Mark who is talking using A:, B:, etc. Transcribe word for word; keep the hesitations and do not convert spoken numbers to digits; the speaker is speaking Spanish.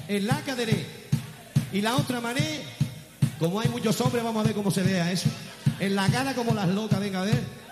A: en la cadere. Y la otra manera, como hay muchos hombres, vamos a ver cómo se vea eso. En la cara como las locas, venga a ver.